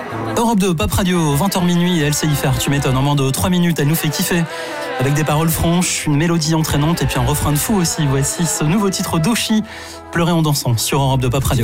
Europe 2, Pop Radio, 20h minuit, et elle sait y faire, tu m'étonnes, en moins de 3 minutes, elle nous fait kiffer. Avec des paroles franches, une mélodie entraînante et puis un refrain de fou aussi. Voici ce nouveau titre d'Oshi, Pleurer en dansant, sur Europe 2, Pop Radio.